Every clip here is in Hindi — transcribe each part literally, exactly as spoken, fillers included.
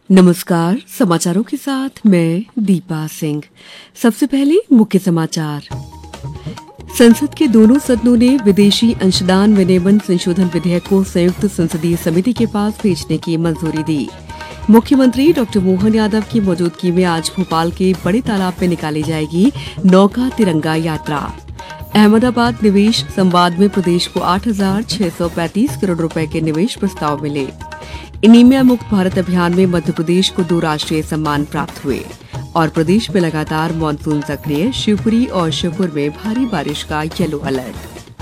नमस्कार। समाचारों के साथ मैं दीपा सिंह। सबसे पहले मुख्य समाचार। संसद के दोनों सदनों ने विदेशी अंशदान विनियमन संशोधन विधेयक को संयुक्त संसदीय समिति के पास भेजने की मंजूरी दी। मुख्यमंत्री डॉक्टर मोहन यादव की मौजूदगी में आज भोपाल के बड़े तालाब में निकाली जाएगी नौका तिरंगा यात्रा। अहमदाबाद निवेश संवाद में प्रदेश को आठ हजार छह सौ पैंतीस करोड़ रुपए के निवेश प्रस्ताव मिले। एनीमिया मुक्त भारत अभियान में मध्य प्रदेश को दो राष्ट्रीय सम्मान प्राप्त हुए। और प्रदेश में लगातार मानसून सक्रिय, शिवपुरी और श्योपुर में भारी बारिश का येलो अलर्ट।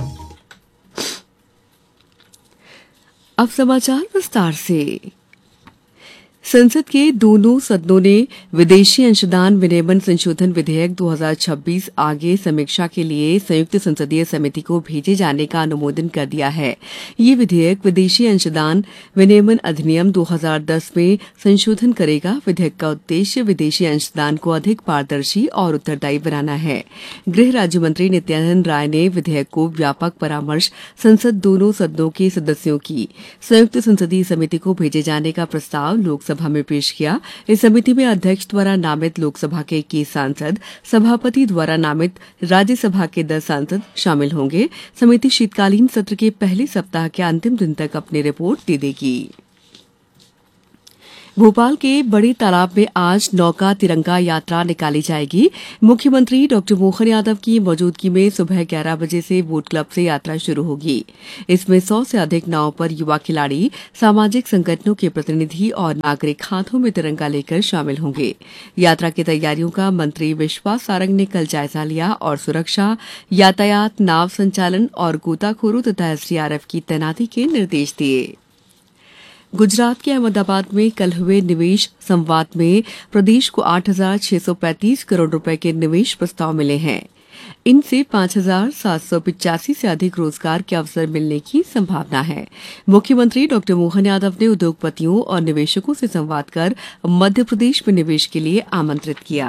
अब समाचार विस्तार से। संसद के दोनों सदनों ने विदेशी अंशदान विनियमन संशोधन विधेयक दो हजार छब्बीस आगे समीक्षा के लिए संयुक्त संसदीय समिति को भेजे जाने का अनुमोदन कर दिया है। ये विधेयक विदेशी अंशदान विनियमन अधिनियम दो हजार दस में संशोधन करेगा। विधेयक का उद्देश्य विदेशी अंशदान को अधिक पारदर्शी और उत्तरदायी बनाना है। गृह राज्य मंत्री नित्यानंद राय ने विधेयक को व्यापक परामर्श संसद दोनों सदनों के सदस्यों की संयुक्त संसदीय समिति को भेजे जाने का प्रस्ताव लोकसभा सभा में पेश किया। इस समिति में अध्यक्ष द्वारा नामित लोकसभा के इक्कीस सांसद, सभापति द्वारा नामित राज्यसभा के दस सांसद शामिल होंगे। समिति शीतकालीन सत्र के पहले सप्ताह के अंतिम दिन तक अपनी रिपोर्ट दे देगी। भोपाल के बड़े तालाब में आज नौका तिरंगा यात्रा निकाली जाएगी। मुख्यमंत्री डॉक्टर मोहन यादव की मौजूदगी में सुबह ग्यारह बजे से बोट क्लब से यात्रा शुरू होगी। इसमें सौ से अधिक नावों पर युवा खिलाड़ी, सामाजिक संगठनों के प्रतिनिधि और नागरिक हाथों में तिरंगा लेकर शामिल होंगे। यात्रा की तैयारियों का मंत्री विश्वास सारंग ने कल जायजा लिया और सुरक्षा, यातायात, नाव संचालन और गोताखोरों तथा एसडीआरएफ की तैनाती के निर्देश दिए। गुजरात के अहमदाबाद में कल हुए निवेश संवाद में प्रदेश को आठ हजार छह सौ पैंतीस करोड़ रुपए के निवेश प्रस्ताव मिले हैं। इनसे पांच हजार सात सौ पिचासी से अधिक रोजगार के अवसर मिलने की संभावना है। मुख्यमंत्री डॉक्टर मोहन यादव ने उद्योगपतियों और निवेशकों से संवाद कर मध्य प्रदेश में निवेश के लिए आमंत्रित किया।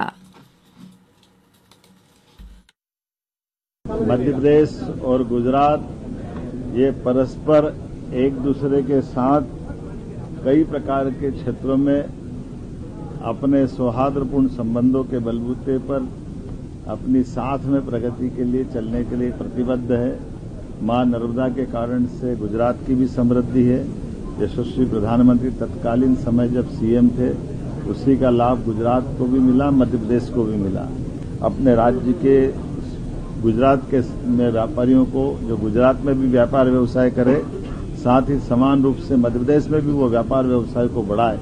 मध्य प्रदेश और गुजरात ये परस्पर एक दूसरे के साथ कई प्रकार के क्षेत्रों में अपने सौहार्दपूर्ण संबंधों के बलबूते पर अपनी साथ में प्रगति के लिए चलने के लिए प्रतिबद्ध है। मां नर्मदा के कारण से गुजरात की भी समृद्धि है। यशस्वी प्रधानमंत्री तत्कालीन समय जब सीएम थे उसी का लाभ गुजरात को भी मिला, मध्य प्रदेश को भी मिला। अपने राज्य के गुजरात के में व्यापारियों को जो गुजरात में भी व्यापार व्यवसाय करे, साथ ही समान रूप से मध्य प्रदेश में भी वो व्यापार व्यवसाय को बढ़ाए।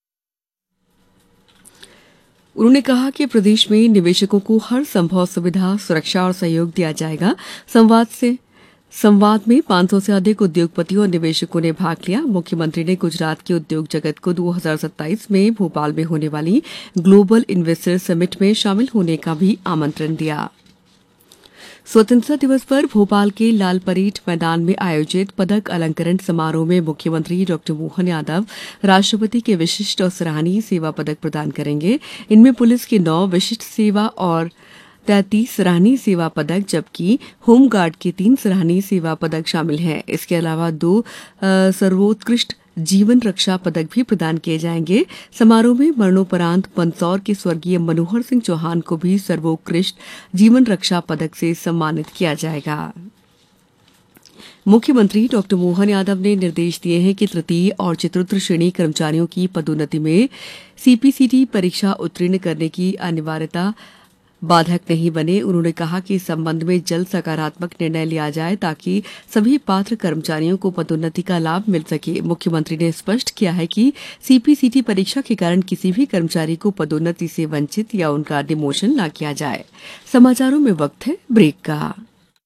उन्होंने कहा कि प्रदेश में निवेशकों को हर संभव सुविधा, सुरक्षा और सहयोग दिया जाएगा। संवाद से संवाद में पांच सौ से अधिक उद्योगपतियों और निवेशकों ने भाग लिया। मुख्यमंत्री ने गुजरात के उद्योग जगत को दो हजार सत्ताईस में भोपाल में होने वाली ग्लोबल इन्वेस्टर समिट में शामिल होने का भी आमंत्रण दिया। स्वतंत्रता दिवस पर भोपाल के लाल परेड मैदान में आयोजित पदक अलंकरण समारोह में मुख्यमंत्री डॉक्टर मोहन यादव राष्ट्रपति के विशिष्ट और सराहनीय सेवा पदक प्रदान करेंगे। इनमें पुलिस के नौ विशिष्ट सेवा और तैंतीस सराहनीय सेवा पदक, जबकि होमगार्ड के तीन सराहनीय सेवा पदक शामिल हैं। इसके अलावा दो सर्वोत्कृष्ट जीवन रक्षा पदक भी प्रदान किए जाएंगे। समारोह में मरणोपरांत मंदसौर के स्वर्गीय मनोहर सिंह चौहान को भी सर्वोत्कृष्ट जीवन रक्षा पदक से सम्मानित किया जाएगा। मुख्यमंत्री डॉक्टर मोहन यादव ने निर्देश दिए हैं कि तृतीय और चतुर्थ श्रेणी कर्मचारियों की पदोन्नति में सीपीसीटी परीक्षा उत्तीर्ण करने की अनिवार्यता बाधक नहीं बने। उन्होंने कहा कि इस संबंध में जल्द सकारात्मक निर्णय लिया जाए ताकि सभी पात्र कर्मचारियों को पदोन्नति का लाभ मिल सके। मुख्यमंत्री ने स्पष्ट किया है कि सीपीसीटी परीक्षा के कारण किसी भी कर्मचारी को पदोन्नति से वंचित या उनका डिमोशन न किया जाए। समाचारों में वक्त है ब्रेक का।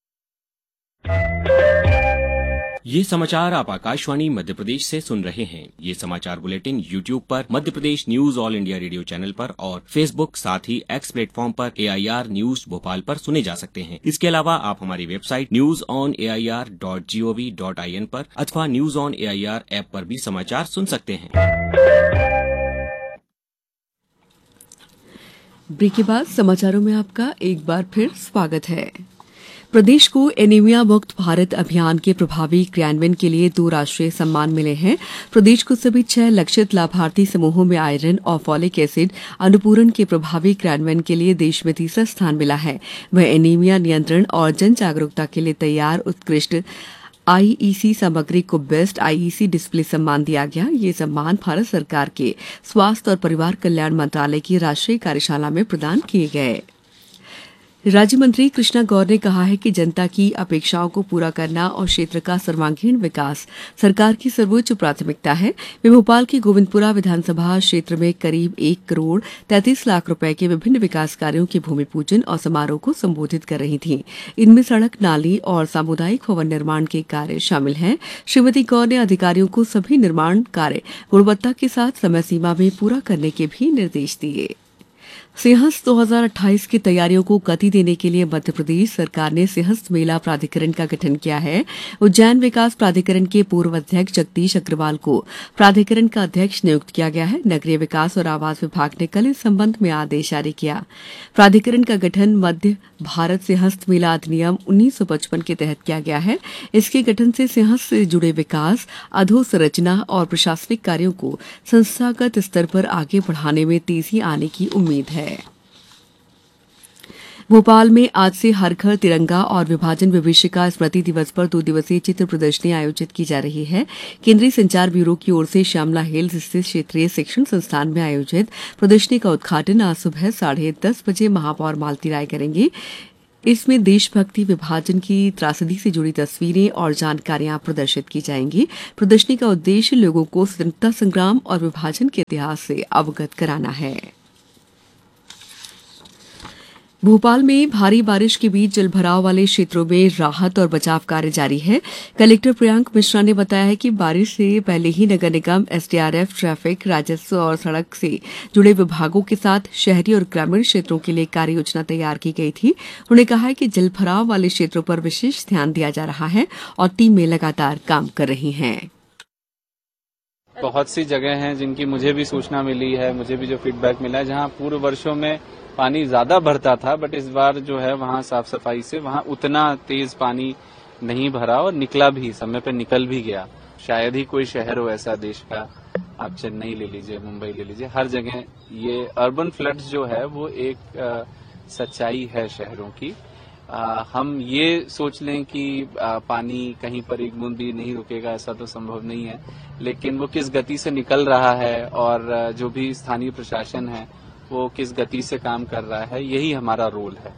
ये समाचार आप आकाशवाणी मध्य प्रदेश से सुन रहे हैं। ये समाचार बुलेटिन यूट्यूब पर Madhya Pradesh news all India radio channel पर और फेसबुक साथ ही एक्स प्लेटफॉर्म पर एआईआर न्यूज भोपाल पर सुने जा सकते हैं। इसके अलावा आप हमारी website news on A I R dot G O V dot I N पर अथवा news on A I R app पर भी समाचार सुन सकते हैं। ब्रेक के बाद समाचारों में आपका एक बार फिर स्वागत है। प्रदेश को एनीमिया मुक्त भारत अभियान के प्रभावी क्रियान्वयन के लिए दो राष्ट्रीय सम्मान मिले हैं। प्रदेश को सभी छह लक्षित लाभार्थी समूहों में आयरन और फॉलिक एसिड अनुपूरण के प्रभावी क्रियान्वयन के लिए देश में तीसरा स्थान मिला है। वह एनीमिया नियंत्रण और जन जागरूकता के लिए तैयार उत्कृष्ट आईईसी सामग्री को बेस्ट आईईसी डिस्प्ले सम्मान दिया गया। ये सम्मान भारत सरकार के स्वास्थ्य और परिवार कल्याण मंत्रालय की राष्ट्रीय कार्यशाला में प्रदान किए गए। राज्य मंत्री कृष्णा गौर ने कहा है कि जनता की अपेक्षाओं को पूरा करना और क्षेत्र का सर्वांगीण विकास सरकार की सर्वोच्च प्राथमिकता है। वे भोपाल के गोविंदपुरा विधानसभा क्षेत्र में करीब एक करोड़ तैंतीस लाख रुपए के विभिन्न विकास कार्यों के भूमि पूजन और समारोह को संबोधित कर रही थीं। इनमें सड़क, नाली और सामुदायिक भवन निर्माण के कार्य शामिल हैं। श्रीमती गौर ने अधिकारियों को सभी निर्माण कार्य गुणवत्ता के साथ समय सीमा में पूरा करने के भी निर्देश दिए। सिंहस्थ दो हज़ार अट्ठाईस की तैयारियों को गति देने के लिए मध्य प्रदेश सरकार ने सिंहस्थ मेला प्राधिकरण का गठन किया है। उज्जैन विकास प्राधिकरण के पूर्व अध्यक्ष जगदीश अग्रवाल को प्राधिकरण का अध्यक्ष नियुक्त किया गया है। नगरीय विकास और आवास विभाग ने कल इस संबंध में आदेश जारी किया। प्राधिकरण का गठन मध्य भारत सिंहस्थ मेला अधिनियम उन्नीस सौ पचपन के तहत किया गया है। इसके गठन से सिंहस्थ से जुड़े विकास, अधोसंरचना और प्रशासनिक कार्यों को संस्थागत स्तर पर आगे बढ़ाने में तेजी आने की उम्मीद है। भोपाल में आज से हर घर तिरंगा और विभाजन विभीषिका स्मृति दिवस पर दो दिवसीय चित्र प्रदर्शनी आयोजित की जा रही है। केंद्रीय संचार ब्यूरो की ओर से श्यामला हिल्स स्थित क्षेत्रीय शिक्षण संस्थान में आयोजित प्रदर्शनी का उद्घाटन आज सुबह साढ़े दस बजे महापौर मालती राय करेंगी। इसमें देशभक्ति, विभाजन की त्रासदी से जुड़ी तस्वीरें और जानकारियां प्रदर्शित की जाएंगी। प्रदर्शनी का उद्देश्य लोगों को स्वतंत्रता संग्राम और विभाजन के इतिहास से अवगत कराना है। भोपाल में भारी बारिश के बीच जलभराव वाले क्षेत्रों में राहत और बचाव कार्य जारी है। कलेक्टर प्रियांक मिश्रा ने बताया है कि बारिश से पहले ही नगर निगम, एसडीआरएफ, ट्रैफिक, राजस्व और सड़क से जुड़े विभागों के साथ शहरी और ग्रामीण क्षेत्रों के लिए कार्य योजना तैयार की गई थी। उन्होंने कहा है कि जलभराव वाले क्षेत्रों पर विशेष ध्यान दिया जा रहा है और टीमें लगातार काम कर रही हैं। बहुत सी जगह हैं जिनकी मुझे भी सूचना मिली है, मुझे भी जो फीडबैक मिला है, जहां पूर्व वर्षों में पानी ज्यादा भरता था, बट इस बार जो है वहां साफ सफाई से वहां उतना तेज पानी नहीं भरा और निकला भी, समय पे निकल भी गया। शायद ही कोई शहर हो ऐसा देश का, आप चेन्नई ले लीजिए, मुंबई ले लीजिए, हर जगह ये अर्बन फ्लड्स जो है वो एक आ, सच्चाई है शहरों की। आ, हम ये सोच लें कि आ, पानी कहीं पर एक बूंद भी नहीं रुकेगा, ऐसा तो संभव नहीं है, लेकिन वो किस गति से निकल रहा है और जो भी स्थानीय प्रशासन है वो किस गति से काम कर रहा है, यही हमारा रोल है।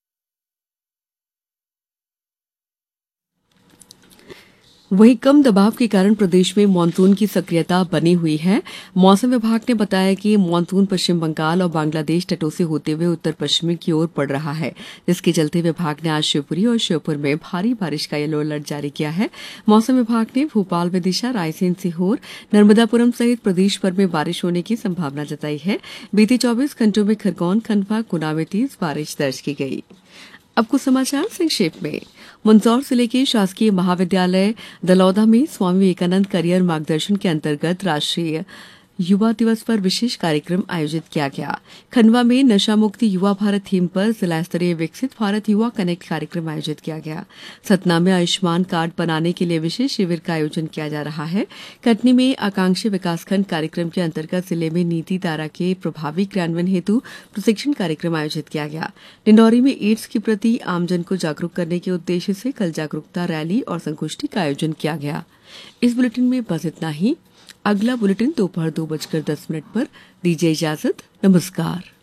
वहीं कम दबाव के कारण प्रदेश में मानसून की सक्रियता बनी हुई है। मौसम विभाग ने बताया कि मानसून पश्चिम बंगाल और बांग्लादेश तटों से होते हुए उत्तर पश्चिम की ओर बढ़ रहा है, जिसके चलते विभाग ने आज शिवपुरी और श्योपुर में भारी बारिश का येलो अलर्ट जारी किया है। मौसम विभाग ने भोपाल, विदिशा, रायसेन, सीहोर, नर्मदापुरम सहित प्रदेश भर में बारिश होने की संभावना जताई है। बीते चौबीस घंटों में खरगोन, खंडवा, गुना में तेज बारिश दर्ज की गई। अब कुछ समाचार संक्षेप में। मंदसौर जिले के शासकीय महाविद्यालय दलौदा में स्वामी विवेकानंद करियर मार्गदर्शन के अंतर्गत राष्ट्रीय युवा दिवस पर विशेष कार्यक्रम आयोजित किया गया। खंडवा में नशा मुक्ति युवा भारत थीम पर जिला स्तरीय विकसित भारत युवा कनेक्ट कार्यक्रम आयोजित किया गया। सतना में आयुष्मान कार्ड बनाने के लिए विशेष शिविर का आयोजन किया जा रहा है। कटनी में आकांक्षी विकासखंड कार्यक्रम के अंतर्गत जिले में नीति धारा के प्रभावी क्रियान्वयन हेतु प्रशिक्षण कार्यक्रम आयोजित किया गया। डिंडौरी में एड्स के प्रति आमजन को जागरूक करने के उद्देश्य से कल जागरूकता रैली और संगोष्ठी का आयोजन किया गया। इस बुलेटिन में बस इतना ही। अगला बुलेटिन दोपहर दो बजकर दस मिनट पर। दीजिए इजाजत। नमस्कार।